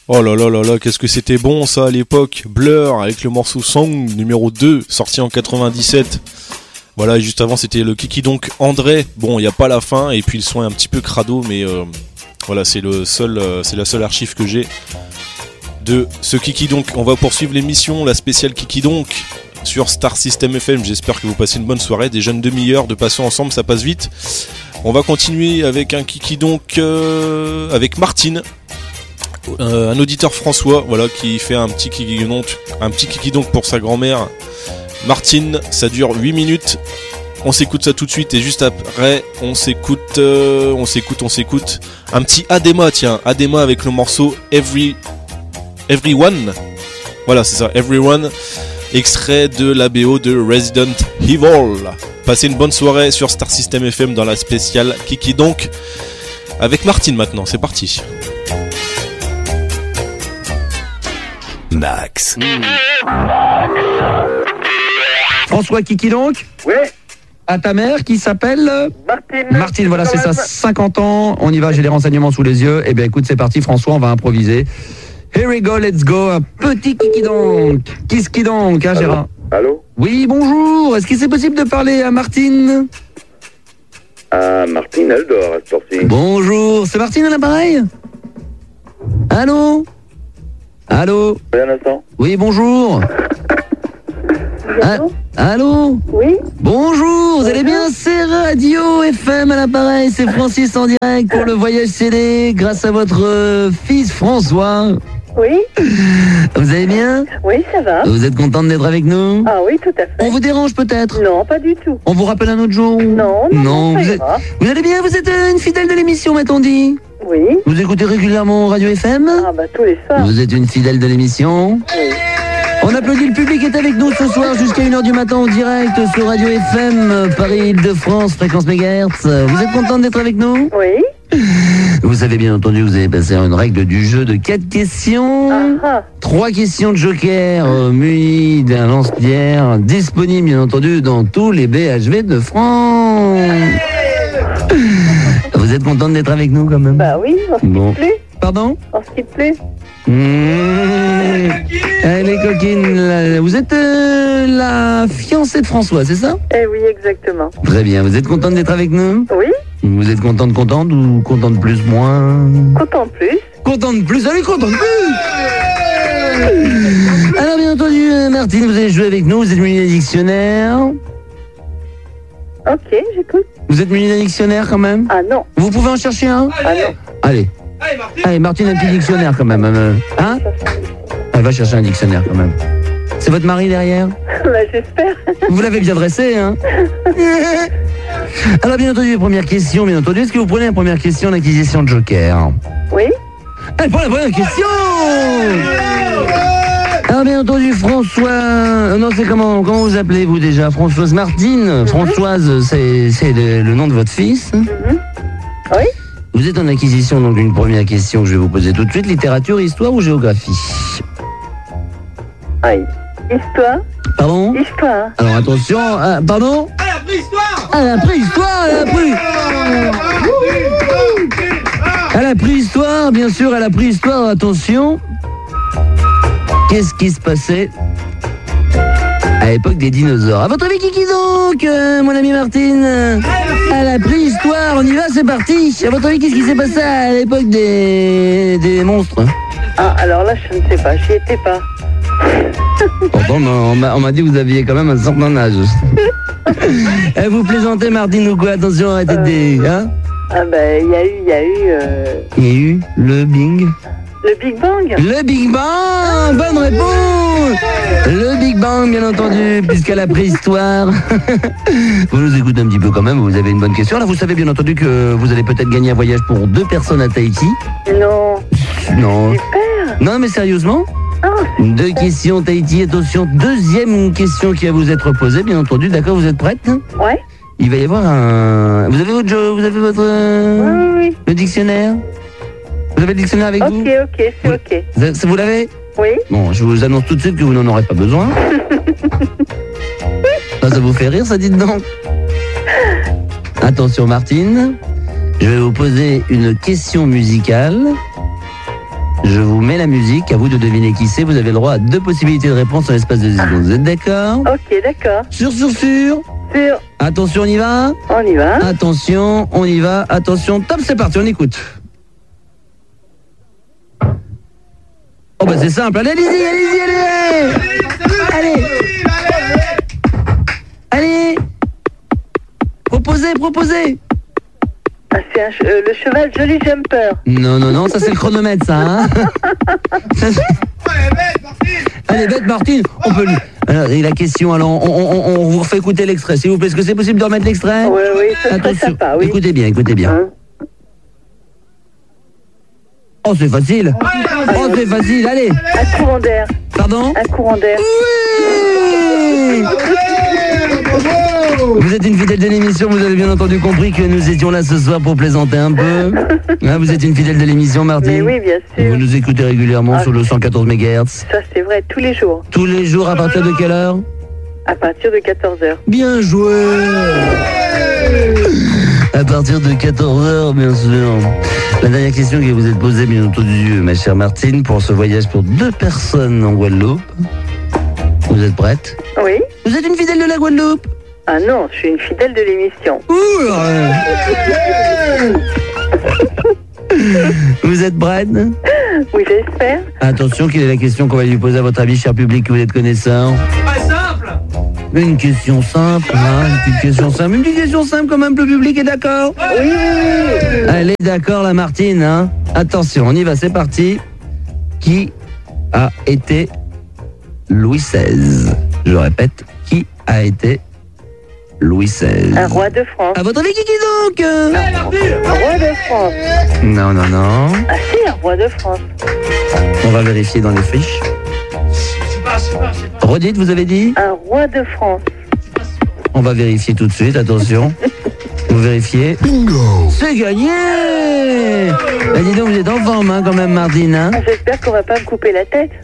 Oh là là là là, qu'est-ce que c'était bon ça à l'époque. Blur avec le morceau Song numéro 2, sorti en 97. Voilà, et juste avant c'était le Kiki donc André. Bon, il n'y a pas la fin et puis le son est un petit peu crado, mais voilà, c'est la seule archive que j'ai de ce Kiki donc. On va poursuivre l'émission, la spéciale Kiki donc sur Star System FM. J'espère que vous passez une bonne soirée, des jeunes demi-heures de passer ensemble, ça passe vite. On va continuer avec un Kiki donc avec Martine. Un auditeur François, voilà, qui fait un petit Kiki donc pour sa grand-mère Martine. Ça dure 8 minutes. On s'écoute ça tout de suite et juste après on s'écoute un petit Adema, tiens, Adema avec le morceau Everyone. Voilà, c'est ça, Everyone, extrait de la BO de Resident Evil. Passez une bonne soirée sur Star System FM dans la spéciale Kiki donc avec Martine maintenant, c'est parti. Max. François Kiki donc. Oui. À ta mère qui s'appelle Martine. Martine, voilà, c'est ça, 50 ans. On y va, j'ai les renseignements sous les yeux. Eh bien écoute, c'est parti François, on va improviser. Here we go, let's go. Un petit Kiki donc. Qui donc, hein Gérard? Allô? Oui, bonjour. Est-ce que c'est possible de parler à Martine? Ah, Martine, elle dort à cette heure-ci. Bonjour, c'est Martine à l'appareil? Allô? Allô? Oui, un instant. Oui, bonjour. Allô? Oui. Bonjour, vous allez bien? C'est Radio FM à l'appareil, c'est Francis en direct pour le voyage CD grâce à votre fils François. Oui. Vous allez bien? Oui, ça va. Vous êtes contente d'être avec nous? Ah oui, tout à fait. On vous dérange peut-être? Non, pas du tout. On vous rappelle un autre jour? Non, ça ira. Vous allez bien? Vous êtes une fidèle de l'émission, m'a-t-on dit? Oui. Vous écoutez régulièrement Radio FM? Ah bah tous les soirs. Vous êtes une fidèle de l'émission? Oui. On applaudit, le public est avec nous ce soir jusqu'à 1h du matin en direct sur Radio FM, Paris-Île-de-France, fréquence mégahertz. Vous êtes contente d'être avec nous? Oui. Vous avez bien entendu, vous avez passé une règle du jeu de 4 questions. Ah. 3 questions de joker munies d'un lance-pierre, disponible bien entendu dans tous les BHV de France. Vous êtes contente d'être avec nous quand même? Bah oui, on se quitte plus. Pardon? On se quitte plus. Elle est coquine. Vous êtes la fiancée de François, c'est ça? Eh oui, exactement. Très bien. Vous êtes contente d'être avec nous? Oui. Vous êtes contente ou contente plus, moins? Contente plus. Contente plus, allez, contente plus. Alors bien entendu, Martine, vous allez jouer avec nous, vous êtes munie d'un dictionnaire. Ok, j'écoute. Vous êtes munie d'un dictionnaire quand même? Ah non. Vous pouvez en chercher un? Ah non. Allez. Allez, Martine, un petit dictionnaire quand même. Hein? Elle va chercher un dictionnaire quand même. C'est votre mari derrière? Bah j'espère. Vous l'avez bien dressé, hein? Alors bien entendu, première question, bien entendu. Est-ce que vous prenez la première question d'acquisition de joker? Oui. Elle prend la première question. Alors bien entendu, François... Non, c'est comment vous appelez-vous déjà? Françoise Martine? Françoise, c'est le nom de votre fils? Oui. Vous êtes en acquisition donc d'une première question que je vais vous poser tout de suite. Littérature, histoire ou géographie? Aïe. Histoire. Pardon? Histoire. Alors attention, pardon? À la préhistoire! À la préhistoire, à la préhistoire, bien sûr, à la préhistoire, attention. Qu'est-ce qui se passait à l'époque des dinosaures? À votre avis, qui donc, mon ami Martine? À la préhistoire, on y va, c'est parti. À votre avis, qu'est-ce qui s'est passé à l'époque des monstres? Ah, alors là, je ne sais pas, j'y étais pas. Pourtant, on m'a dit que vous aviez quand même un certain âge. Vous plaisantez, Martine, ou quoi? Attention, arrêtez de... Hein? Ah ben, il y a eu... le Bing. Le Big Bang. Le Big Bang. Bonne réponse. Le Big Bang, bien entendu, puisqu'à la préhistoire... Vous nous écoutez un petit peu quand même, vous avez une bonne question. Là, vous savez bien entendu que vous allez peut-être gagner un voyage pour 2 personnes à Tahiti. Non. Non. Super. Non, mais sérieusement? 2 questions, Tahiti, attention. Deuxième question qui va vous être posée, bien entendu. D'accord, vous êtes prête? Ouais. Il va y avoir un... Vous avez votre... Oui. Le dictionnaire? Vous avez le dictionnaire avec vous? Ok, c'est ok. Vous l'avez? Oui. Bon, je vous annonce tout de suite que vous n'en aurez pas besoin. Ça vous fait rire, ça, dites donc. Attention, Martine. Je vais vous poser une question musicale. Je vous met la musique, à vous de deviner qui c'est. Vous avez le droit à 2 possibilités de réponse en l'espace de 10 secondes. Vous êtes d'accord? Ok, d'accord. Sûr. Sûr. Attention, on y va? On y va. Attention, on y va. Attention, top, c'est parti, on écoute. Oh bah c'est simple, allez, allez. Proposez. Ah, c'est le cheval Jolly Jumper. Non, ça c'est le chronomètre, ça, hein. Allez, bête, Martine, on peut lui... Alors, et la question, alors, on vous refait écouter l'extrait, s'il vous plaît. Est-ce que c'est possible de remettre l'extrait? Oui, ça serait Attention, sympa, oui. écoutez bien. Oh, c'est facile. Allez. Un courant d'air. Pardon? Un courant d'air. Oui. Vous êtes une fidèle de l'émission, vous avez bien entendu compris que nous étions là ce soir pour plaisanter un peu. Hein, vous êtes une fidèle de l'émission, Martine? Mais oui, bien sûr. Vous nous écoutez régulièrement sur le 114 MHz. Ça, c'est vrai, tous les jours. Tous les jours, à partir de quelle heure? À partir de 14h. Bien joué. À partir de 14h, bien sûr. La dernière question que vous êtes posée, bien entendu, ma chère Martine, pour ce voyage pour 2 personnes en Guadeloupe. Vous êtes prête? Oui. Vous êtes une fidèle de la Guadeloupe? Ah non, je suis une fidèle de l'émission. Vous êtes prête? Oui, j'espère. Attention, quelle est la question qu'on va lui poser à votre avis, cher public, que vous êtes connaissant? Pas simple. Une question simple, hein, une petite question simple. Une petite question simple quand même, le public est d'accord? Oui. Elle est d'accord, la Martine, hein? Attention, on y va, c'est parti. Qui a été Louis XVI? Je répète, qui a été Louis XVI? Un roi de France. À votre avis, qui donc? Un roi de France. Non. Ah si, un roi de France. On va vérifier dans les fiches. Redites, vous avez dit? Un roi de France. On va vérifier tout de suite, attention. Vous vérifiez. Bingo! C'est gagné! Dis donc, vous êtes en forme, hein, quand même, Martine, hein? J'espère qu'on va pas me couper la tête.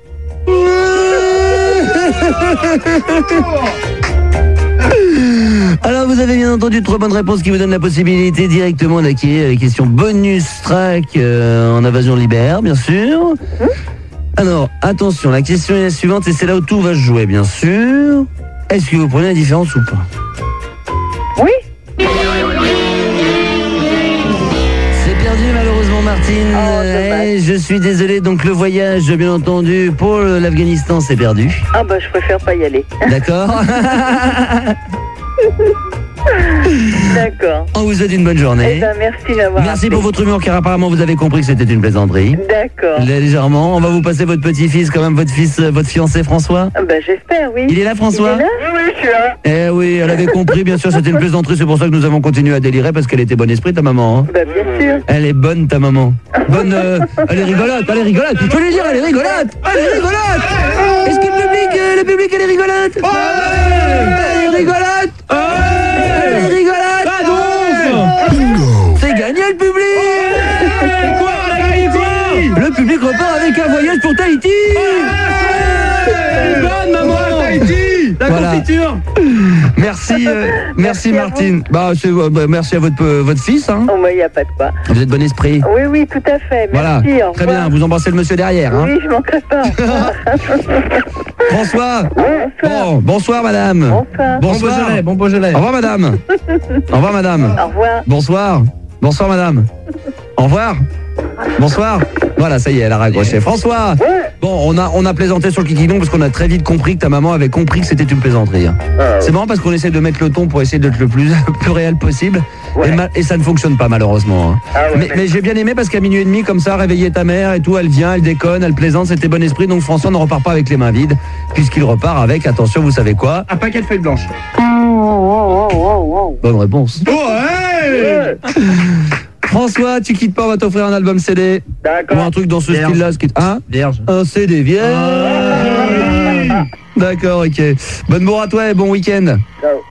Alors vous avez bien entendu 3 bonnes réponses qui vous donnent la possibilité directement d'acquérir les questions bonus track en invasion libère, bien sûr. Alors attention, la question est la suivante et c'est là où tout va se jouer, bien sûr. Est-ce que vous prenez la différence ou pas? Oui. C'est perdu malheureusement, Martine. Je suis désolé, donc le voyage, bien entendu, pour l'Afghanistan, c'est perdu. Ah bah je préfère pas y aller. D'accord. D'accord. On vous souhaite une bonne journée. Eh ben, merci d'avoir Merci appelé. pour votre humour, car apparemment vous avez compris que c'était une plaisanterie. D'accord. Légèrement. On va vous passer votre petit-fils, quand même, votre fiancé François. Ah bah j'espère, oui. Il est là, François? Il est là? Oui, je suis là. Eh oui, elle avait compris, bien sûr, c'était une plaisanterie, c'est pour ça que nous avons continué à délirer, parce qu'elle était bon esprit, ta maman. Hein. Bah bien sûr. Elle est bonne, ta maman. Bonne, elle est rigolote. Je peux lui dire, elle est rigolote. Est-ce que le public, elle est rigolote? Elle est rigolote. Elle est rigolote. C'est gagné, le public. Le public repart avec un voyage pour Tahiti. Bonne maman. La Voilà. confiture. Merci Martine. Merci à votre fils. Hein. Oh bah y a pas de quoi. Vous êtes bon esprit. Oui, oui, tout à fait. Voilà. Merci, au Très revoir. bien. Vous embrassez le monsieur derrière. Hein. Oui, je manquerai pas. François. Bonsoir. Bonsoir madame. Bonsoir. Bon Beaujolais. Au revoir madame. Au revoir madame. Au revoir. Bonsoir madame. Au revoir. Bonsoir. Voilà, ça y est, elle a raccroché. François. Bon, on a plaisanté sur le Kikidon parce qu'on a très vite compris que ta maman avait compris que c'était une plaisanterie. C'est marrant parce qu'on essaie de mettre le ton pour essayer d'être le plus réel possible. Ouais. Et ça ne fonctionne pas malheureusement. Hein. Ah ouais, Mais j'ai bien aimé parce qu'à minuit et demi, comme ça, réveiller ta mère et tout, elle vient, elle déconne, elle plaisante, c'était bon esprit. Donc François ne repart pas avec les mains vides puisqu'il repart avec, attention, vous savez quoi? Un paquet de feuilles blanches. Bonne réponse. Ouais. François, tu quittes pas, on va t'offrir un album CD. D'accord. Ou un truc dans ce Vierge. style-là. Hein? Vierge. Un CD vierge. D'accord, ok. Bonne bourre à toi et bon week-end. Ciao.